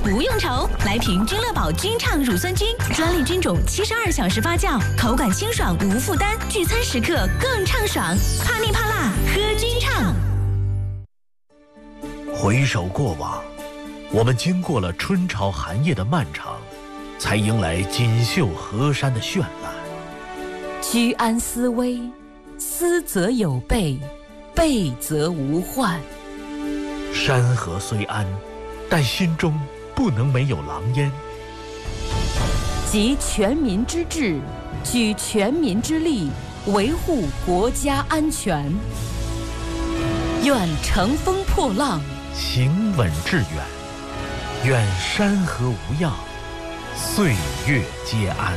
不用愁，来瓶君乐宝君畅乳酸菌，专利菌种72小时发酵，口感清爽无负担，聚餐时刻更畅爽。怕腻怕辣，喝君畅。 回首过往，我们经过了春潮寒夜的漫长，才迎来锦绣河山的绚烂。 居安思危，思则有备，备则无患。 山河虽安，但心中不能没有狼烟。 集全民之智，举全民之力，维护国家安全。愿乘风破浪， 行稳致远。愿山河无恙，岁月皆安。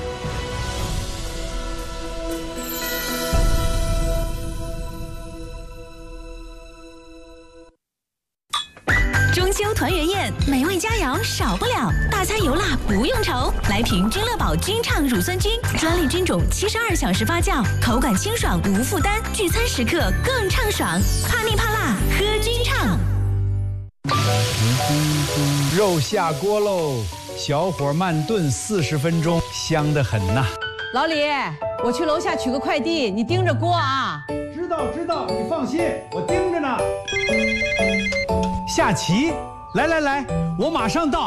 中秋团圆宴，美味佳肴少不了，大餐油辣不用愁，来瓶君乐宝君畅乳酸菌，专利菌种72小时发酵，口感清爽无负担，聚餐时刻更畅爽。怕腻怕辣，喝君畅。 肉下锅喽，小火慢炖40分钟，香得很呐。 老李，我去楼下取个快递，你盯着锅啊。 知道，你放心，我盯着呢。下棋，来，我马上到。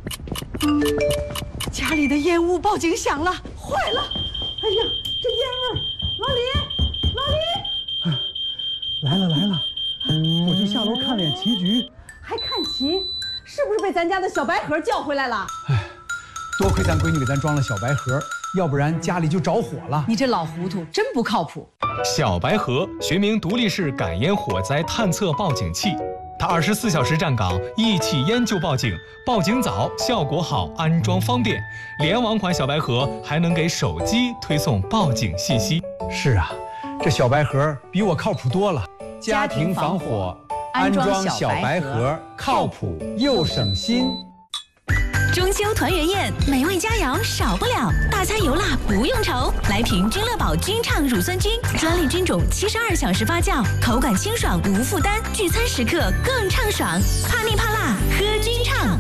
家里的烟雾报警响了，坏了！哎呀，这烟味！老李， 来了，我就下楼看了眼棋局。 还看棋？是不是被咱家的小白盒叫回来了？ 哎，多亏咱闺女给咱装了小白盒，要不然家里就着火了。 你这老糊涂，真不靠谱。 小白盒学名独立式感烟火灾探测报警器，它24小时站岗，一起烟就报警，报警早，效果好，安装方便。联网款小白盒还能给手机推送报警信息。 是啊，这小白盒比我靠谱多了。家庭防火，安装小白盒，靠谱又省心。 中秋团圆宴，美味佳肴少不了，大餐油辣不用愁，来瓶君乐宝君畅乳酸菌，专利菌种72小时发酵，口感清爽无负担，聚餐时刻更畅爽。怕腻怕辣，喝君畅。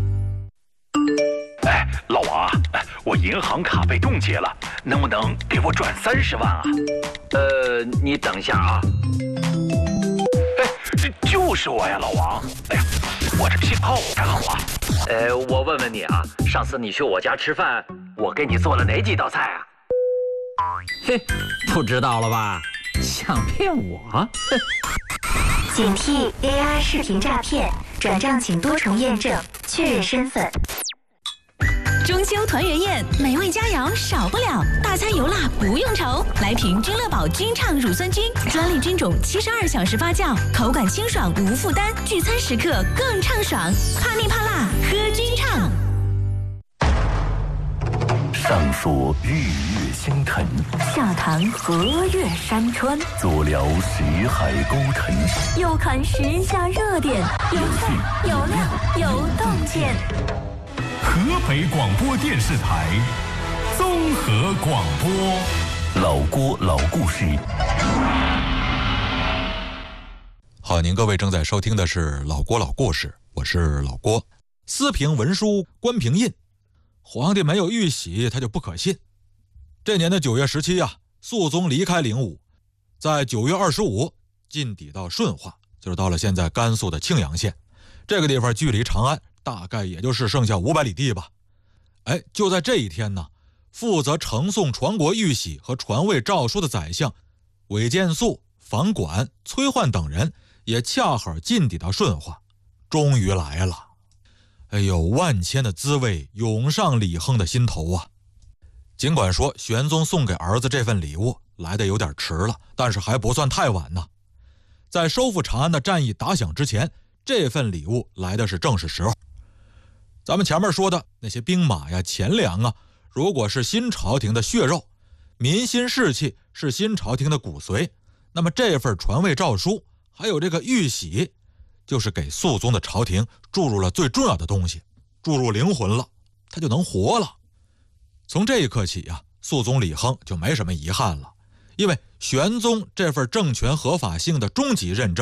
哎，老王啊，我银行卡被冻结了，能不能给我转30万啊？ 你等一下啊。 哎，就是我呀，老王。哎呀，我这信号不太好啊。 我问问你啊，上次你去我家吃饭，我给你做了哪几道菜啊？ 嘿，不知道了吧？想骗我？ 警惕 AI 视频诈骗，转账请多重验证，确认身份。 中秋团圆宴，美味佳肴少不了，大餐油辣不用愁，来瓶君乐宝君畅乳酸菌，专利菌种72小时发酵，口感清爽无负担，聚餐时刻更畅爽。怕腻怕辣，喝君畅。 上溯日月星辰， 下谈河岳山川， 左聊识海沟沉， 右看时下热点，有趣有料有洞见。 河北广播电视台综合广播， 老郭老故事。 好，您各位正在收听的是老郭老故事，我是老郭。司平文书官凭印，皇帝没有玉玺他就不可信。这年的9月17啊，肃宗离开灵武，在9月25进抵到顺化，就是到了现在甘肃的庆阳县。这个地方距离长安大概也就是剩下500里地吧。哎，就在这一天呢，负责呈送传国玉玺和传位诏书的宰相韦建肃、房管、崔焕等人也恰好进抵到顺化，终于来了。哎呦，万千的滋味涌上李亨的心头啊！尽管说玄宗送给儿子这份礼物来得有点迟了，但是还不算太晚呢。在收复长安的战役打响之前，这份礼物来的是正是时候。咱们前面说的那些兵马呀、钱粮啊，如果是新朝廷的血肉，民心士气是新朝廷的骨髓，那么这份传位诏书还有这个玉玺，就是给肃宗的朝廷注入了最重要的东西，注入灵魂了，他就能活了。从这一刻起啊，肃宗李亨就没什么遗憾了，因为玄宗这份政权合法性的终极认证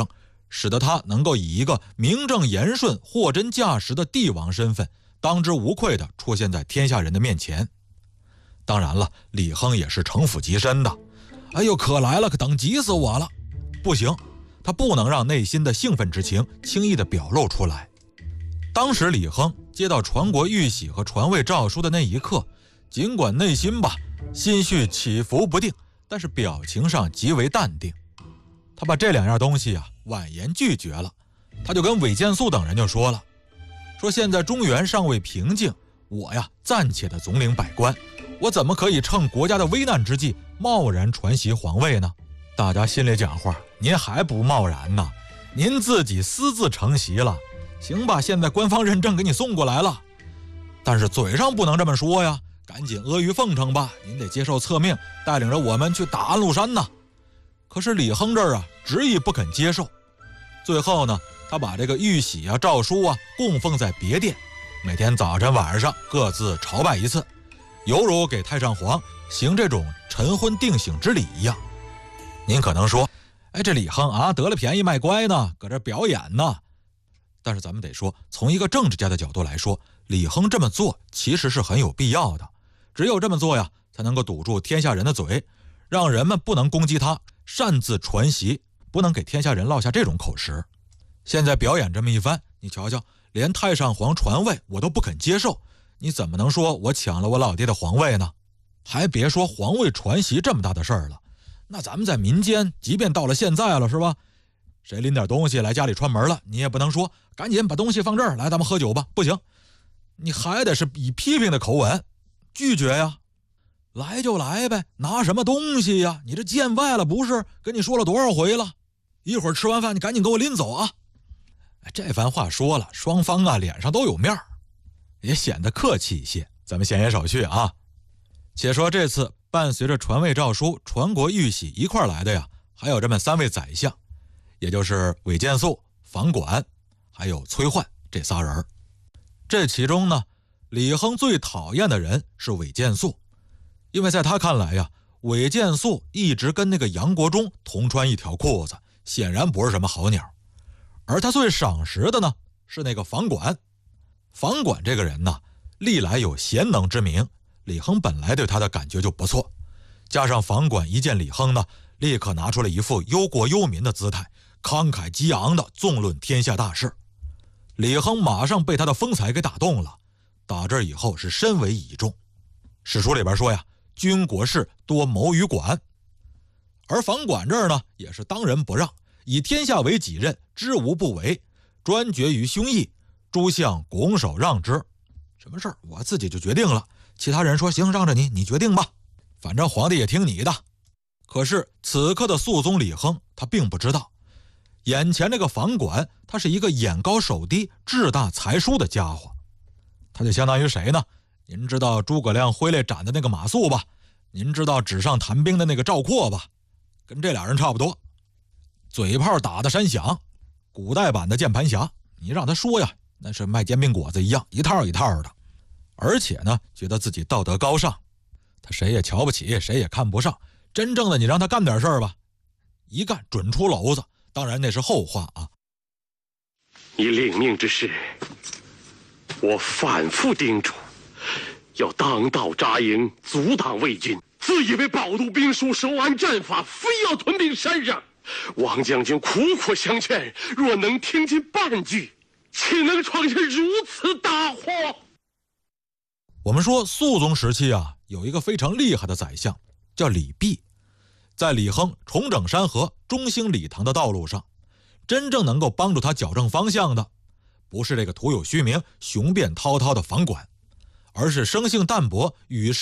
使得他能够以一个名正言顺、货真价实的帝王身份，当之无愧地出现在天下人的面前。当然了，李亨也是城府极深的。哎呦，可来了，可等急死我了！不行，他不能让内心的兴奋之情轻易地表露出来。当时李亨接到传国玉玺和传位诏书的那一刻，尽管内心心绪起伏不定，但是表情上极为淡定。他把这2样东西婉言拒绝了。他就跟韦见素等人就说了，说现在中原尚未平静，我暂且的总领百官，我怎么可以趁国家的危难之际贸然传袭皇位呢？大家心里讲话，您还不贸然呢？您自己私自承袭了，行吧，现在官方认证给你送过来了，但是嘴上不能这么说呀，赶紧阿谀奉承吧，您得接受册命，带领着我们去打安禄山呢。可是李亨这儿执意不肯接受。最后呢，他把这个玉玺诏书供奉在别殿，每天早晨晚上各自朝拜一次，犹如给太上皇行这种晨昏定省之礼一样。您可能说，这李亨得了便宜卖乖呢，搁这表演呢。但是咱们得说，从一个政治家的角度来说，李亨这么做其实是很有必要的。只有这么做才能够堵住天下人的嘴，让人们不能攻击他擅自传习，不能给天下人落下这种口实。现在表演这么一番，你瞧瞧，连太上皇传位我都不肯接受，你怎么能说我抢了我老爹的皇位呢？还别说皇位传习这么大的事儿了，那咱们在民间，即便到了现在了，是吧？谁拎点东西来家里串门了，你也不能说赶紧把东西放这儿来，咱们喝酒吧，不行，你还得是以批评的口吻拒绝呀。来就来呗，拿什么东西呀？你这见外了不是？跟你说了多少回了？一会儿吃完饭你赶紧给我拎走啊！这番话说了，双方脸上都有面儿，也显得客气一些。咱们闲言少叙啊。且说这次伴随着传位诏书、传国玉玺一块来的还有这么3位宰相，也就是韦见素、房管还有崔焕这仨人。这其中呢，李亨最讨厌的人是韦见素，因为在他看来韦见素一直跟那个杨国忠同穿一条裤子，显然不是什么好鸟。而他最赏识的呢是那个房管。房管这个人呢，历来有贤能之名，李亨本来对他的感觉就不错，加上房管一见李亨呢，立刻拿出了一副忧国忧民的姿态，慷慨激昂地纵论天下大事。李亨马上被他的风采给打动了，打这以后是深为倚重。史书里边说军国事多谋于管。而房管这儿呢，也是当仁不让，以天下为己任，知无不为，专决于胸臆，诸相拱手让之。什么事儿我自己就决定了，其他人说行，让着你决定吧，反正皇帝也听你的。可是此刻的肃宗李亨他并不知道，眼前这个房管他是一个眼高手低、志大才疏的家伙。他就相当于谁呢？您知道诸葛亮挥泪斩的那个马谡吧？您知道纸上谈兵的那个赵括吧？跟这俩人差不多，嘴炮打得山响，古代版的键盘侠，你让他说那是卖煎饼果子一样，一套一套的。而且呢，觉得自己道德高尚，他谁也瞧不起，谁也看不上。真正的你让他干点事儿吧，一干准出篓子。当然那是后话啊。 你领命之事，我反复叮嘱，要当道扎营，阻挡魏军。自以为保路兵书，手按战法，非要屯兵山上。王将军苦苦相劝，若能听进半句，岂能闯下如此大祸？ 我们说肃宗时期有一个非常厉害的宰相叫李泌，在李亨重整山河、中兴礼堂的道路上，真正能够帮助他矫正方向的，不是这个徒有虚名、雄辩滔滔的房管，而是生性淡泊、与世